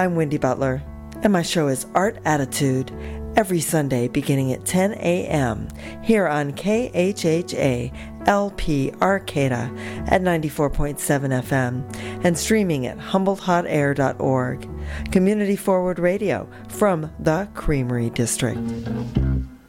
I'm Wendy Butler, and my show is Art Attitude, every Sunday beginning at 10 a.m. here on KHHA LP Arcata at 94.7 FM and streaming at HumboldtHotAir.org. Community Forward Radio from the Creamery District.